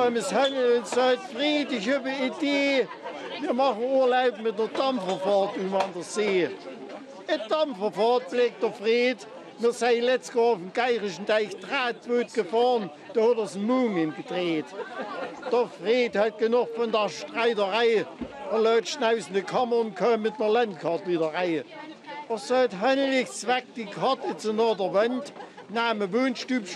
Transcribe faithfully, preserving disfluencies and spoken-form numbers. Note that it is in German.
Thomas Hengel und sagt, Fried, ich habe eine Idee. Wir machen Urlaub mit der Dampferfahrt über an der See. Eine Dampferfahrt, blickt der Fried. Wir sind letztes Jahr auf dem Geirischen Teich Drahtboot gefahren, da hat er das Mumien gedreht. Der Fried hat genug von der Streiterei. Er lädt schnell aus in die Kammer und kommt mit einer Landkarte wieder rein. Er sagt, Hennelig, zweck die Karte zu nach der Wand, nahm ein Wohnstübchen